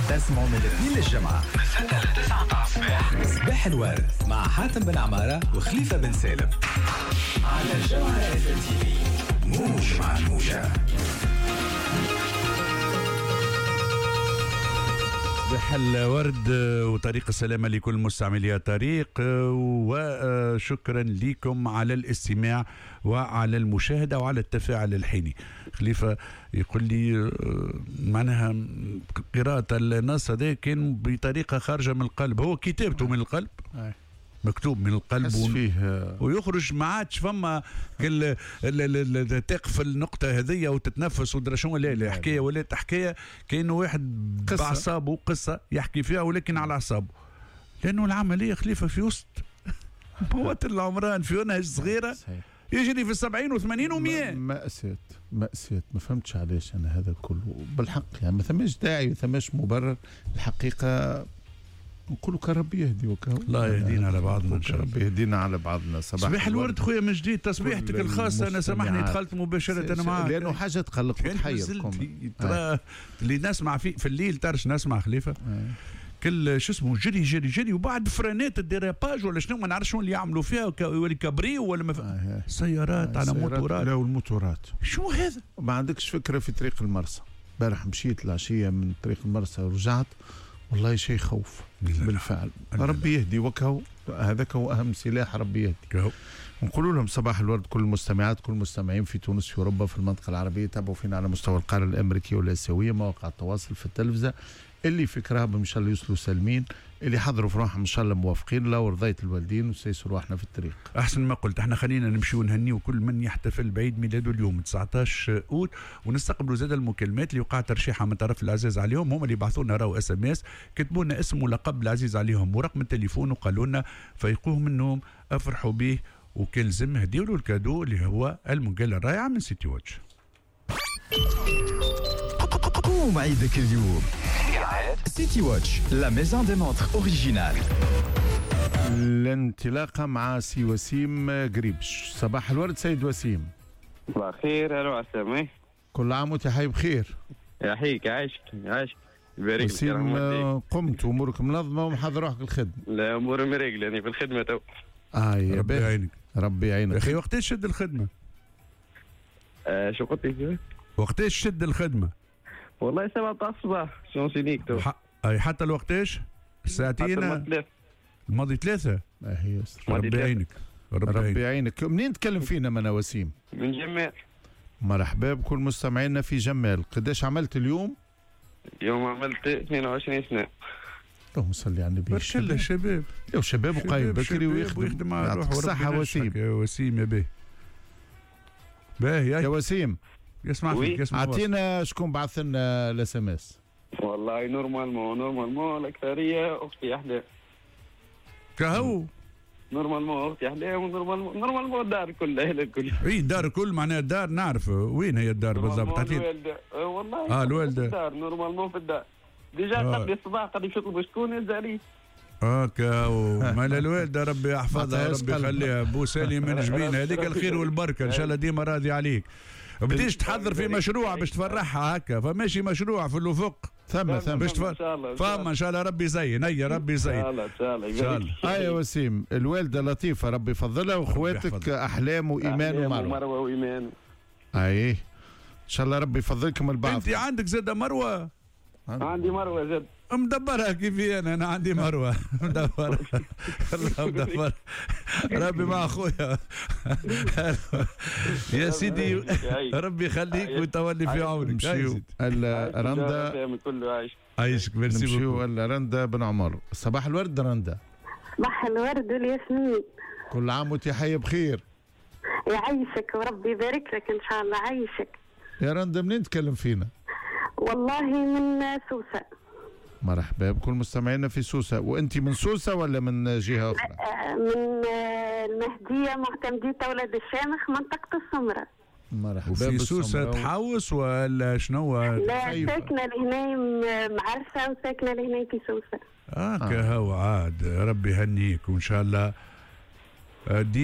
تسمعوا من الاثنين للجمعة من 6 ل 9 الصباح. صباح الورد مع حاتم بن عمارة وخليفة بن سالم على الجمعة FMTV. موج مع الموجة. صباح الورد وطريق السلامة لكل مستعملي الطريق، وشكرا لكم على الاستماع وعلى المشاهدة وعلى التفاعل الحيني. خليفة يقول لي معناها قراءة النص هذا كان بطريقة خارجة من القلب، هو كتابته من القلب، مكتوب من القلب ويخرج ما عادش فما تقف النقطة هذية وتتنفس ودرا شنو. لا حكاية ولا حكاية كأنه واحد بأعصابه قصة يحكي فيها ولكن على أعصابه، لأنه العملية خليفة في وسط مواطن العمران في نهج صغيرة يجري في 70 و80 و100. مأساة ما فهمتش علاش أنا هذا كله بالحق، يعني ما ثماش داعي وما ثماش مبرر الحقيقة. نقولوا كان ربي يهدي وكهو الله يهدينا على بعضنا ان شاء الله. ربي يهدينا على بعضنا. صباح الورد خويا من جديد، تصبيحتك الخاصه. انا سامحني دخلت مباشره انا معك لانه حاجه تقلق وتحيركم. ترى اللي نسمع في الليل ترش نسمع خليفه كل شو اسمه جري جري جري وبعد فرانات الديراباج ولا شنو ما نعرفش شنو اللي يعملوا فيها ولا كابريو ولا سيارات على موتورات. لا والموتورات شو هذا؟ ما عندكش فكره في طريق المرسى. امبارح مشيت العشيه من طريق المرسى ورجعت والله شيء خوف بالفعل. ربي يهدي وكهو، هذاك هو أهم سلاح، ربي يهدي. نقول لهم صباح الورد كل المستمعات كل المستمعين في تونس في أوروبا في المنطقة العربية. تابعوا فينا على مستوى القارة الأمريكية والآسيوية، مواقع التواصل في التلفزة. اللي في كرهب إن شاء الله يوصلوا سالمين، اللي حضروا في روحهم إن شاء الله موافقين الله ورضاية الوالدين وسيسروا احنا في الطريق. أحسن ما قلت، احنا خلينا نمشي ونهنيو كل من يحتفل بعيد ميلاده اليوم 19 أوت، ونستقبلوا زاد المكالمات اللي وقع ترشيحها من طرف العزيز عليهم. هم اللي يبعثوا لنا راهو SMS، كتبوا لنا اسم ولقب العزيز عليهم ورقم التليفون وقالوا لنا فيقوه منهم افرحوا به وكل زم هديوا له الكادو اللي هو المقالة الرائعة من سيتي واتش. قوم عيدك اليوم سيتي واتش لا ميزون دي مونتر اوريجينال. الانطلاقة مع سي وسيم قريبش. صباح الورد سيد وسيم. صباح الخير. الو عسامي، كل عام وانت حي بخير. يحييك عايشك عايشك يبارك لك. وسيم قمت امورك منظمة ومحضر روحك الخدمة؟ لا اموري مريقلة، يعني في الخدمة تو. يا ربي يعينك. ربي يعينك يا اخي. وقتاش شد الخدمة؟ شو قلت لي؟ وقتاش شد الخدمة؟ والله 7 الصباح شنو سينيك تو. اي حتى الوقتاش؟ ساعتين الماضي 3. ربي يعينك. ربي يعينك. منين تكلم فينا من وسيم؟ من جمال. مرحبا بكل مستمعينا في جمال. قداش عملت اليوم؟ اليوم عملت 22 سنة. اللهم صل على النبي. كل شباب يا شباب وقايم بكري ويخدم على روحه. الصحة وسيم. يا وسيم يا باهي يا وسيم يسمع فيك يسمع. اعطينا شكون بعث لنا SMS. والله نورمالمون الأكثرية أختي أحلام. كهو نورمالمون أختي أحلام ونورمالمون الدار كلها الكل. اي الدار كل معناها الدار نعرف وين هي الدار بالضبط. الوالدة والله الوالدة الدار نورمالمون في الدار ديجا قبل الصباح قد يشطبوا شكون يلزق عليه. كاو مال الوالدة ربي يحفظها ربي يخليها بو سالي من جبين هذيك الخير والبركة ان شاء الله ديما راضي عليك. بديش تحضر في مشروع باش تفرحها هكا، فماشي مشروع في الافق ثم باش فما ان شاء الله ربي يزين. هيا ربي يزين ان شاء الله. يا وسيم الوالده لطيفه ربي يفضلها، واخواتك احلام وايمان ومروه وايمان. اي ان شاء الله ربي يفضلكم البعض. انت عندك زاده مروه؟ عندي مروه زاد مدبرها كيفي انا عندي مروه مدبرها. الله مدبر ربي مع اخويا. يا سيدي ربي يخليك ويتولي في عمرك. نمشيو رندا عايشك. ميرسي نمشيو رندا بن عمر. صباح الورد رندا. صباح الورد والياسمين. كل عام وانت حيه بخير. يعيشك وربي يبارك لك ان شاء الله. عايشك يا رندا. منين تكلم فينا؟ والله من سوسة. مرحبا بكل مستمعينا في سوسة. وانت من سوسة ولا من جهة اخرى؟ من المهدية معتمدية ولد الشامخ منطقة السمرة. مرحبا. في سوسة تحوس ولا شنو؟ لا ساكنة لهنا معرسة وساكنة لهنا في سوسة. كهو عاد ربي يهنيك وان شاء الله